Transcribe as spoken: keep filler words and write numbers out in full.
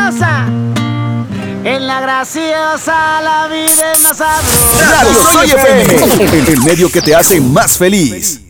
graciosa. En la graciosa la vida es más sabrosa. Radio Soy F M, el medio que te hace más feliz.